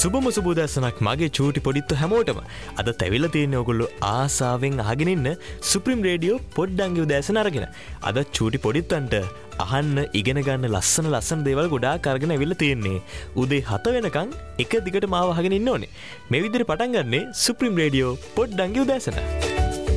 සුබම සුබෝදෑසනක් මගේ චූටි පොඩිත්තු හැමෝටම. අදත් ඇවිල්ලා තියෙන්නේ ඔයගොල්ලෝ ආසාවෙන් අහගෙන ඉන්න සුප්‍රීම රේඩියෝ පොඩ්ඩන්ගේ උදෑසන අරගෙන. අද චූටි පොඩිත්තන්ට අහන්න ඉගෙන ගන්න ලස්සන දේවල් ගොඩාක් අරගෙන ඇවිල්ලා තියෙන්නේ. උදේ 7 වෙනකන් එක දිගට මාව අහගෙන ඉන්න ඕනේ. මේ විදිහට පටන් ගන්නේ සුප්‍රීම රේඩියෝ පොඩ්ඩන්ගේ උදෑසන.